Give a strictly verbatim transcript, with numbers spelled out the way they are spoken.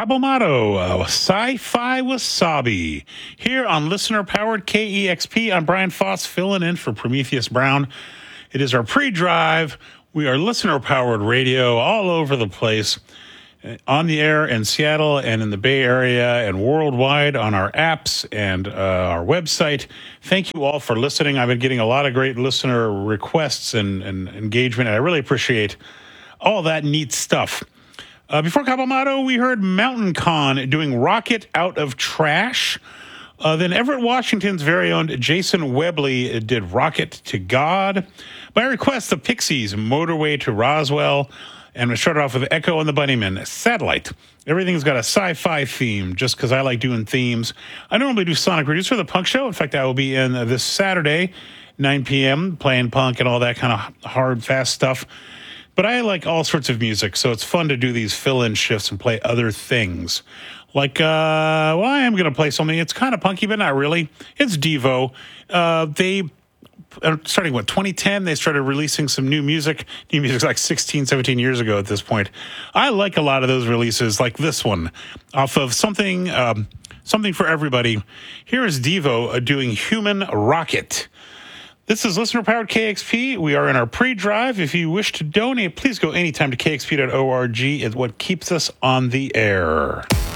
Kabomato, uh, Sci-Fi Wasabi. Here on listener-powered K E X P, I'm Brian Foss, filling in for Prometheus Brown. It is our pre-drive. We are listener-powered radio all over the place, on the air in Seattle and in the Bay Area and worldwide on our apps and uh, our website. Thank you all for listening. I've been getting a lot of great listener requests and, and engagement, and I really appreciate all that neat stuff. Uh, before Kabomato, we heard Mountain Con doing Rocket Out of Trash. Uh, then Everett, Washington's very own Jason Webley did Rocket to God. By request, the Pixies, Motorway to Roswell. And we started off with Echo and the Bunnymen, Satellite. Everything's got a sci-fi theme, just because I like doing themes. I normally do Sonic Reviews for the Punk Show. In fact, I will be in uh, this Saturday, nine p.m., playing punk and all that kind of hard, fast stuff. But I like all sorts of music, so it's fun to do these fill-in shifts and play other things. Like, uh, well, I am going to play something. It's kind of punky, but not really. It's Devo. Uh, they... Starting, what, twenty ten, they started releasing some new music. New music like sixteen, seventeen years ago at this point. I like a lot of those releases, like this one, off of something um, something for everybody. Here is Devo uh, doing Human Rocket. This is listener-powered K X P. We are in our pre-drive. If you wish to donate, please go anytime to K X P dot org. It's what keeps us on the air.